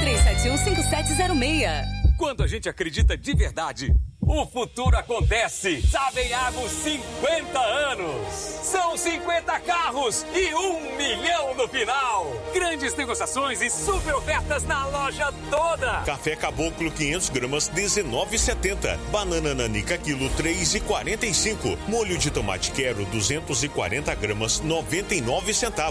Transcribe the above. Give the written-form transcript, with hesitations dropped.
33715706. Quando a gente acredita de verdade, o futuro acontece. Sabenhago 50 anos. São 50 carros e 1 milhão no final. Grandes negociações e super ofertas na loja toda. Café Caboclo 500 gramas 19,70. Banana Nanica quilo 3,45. Molho de tomate Quero 240 gramas 99 centavos.